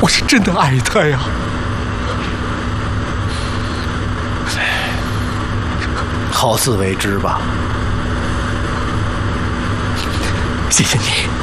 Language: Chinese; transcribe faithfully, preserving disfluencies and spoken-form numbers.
我是真的爱他呀。 好自为之吧。 谢谢你。